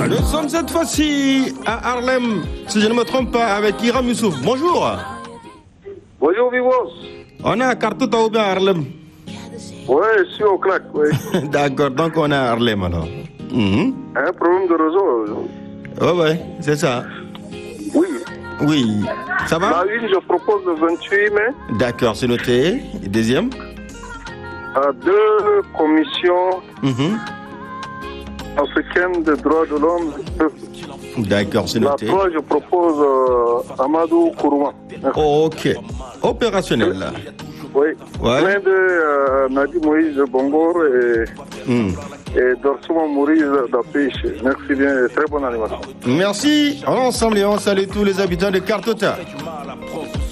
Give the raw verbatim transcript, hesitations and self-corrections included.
Nous sommes cette fois-ci à Harlem, si je ne me trompe pas, avec Hiram Youssouf. Bonjour. Bonjour Vivos. On est à Cartouta ou bien à Harlem? Oui, je suis au claque, oui. D'accord, donc on est à Harlem alors. Mmh. Un problème de réseau. Oui, oui, c'est ça. Oui. Oui. Ça va? La une, je propose le vingt-huit mai. D'accord, c'est noté. Et deuxième? À deux commissions mmh. africaines des droits de l'homme. D'accord, c'est noté. La trois, je propose euh, Amadou Kourouma. Oh, ok. Opérationnel là. Oui. Ouais. L'un de euh, Nadi Moïse de Bongor et, mmh. et Dorsouma Maurice d'Apiche. Merci bien, très bonne animation. Merci. On est ensemble et on salue tous les habitants de Cartouta.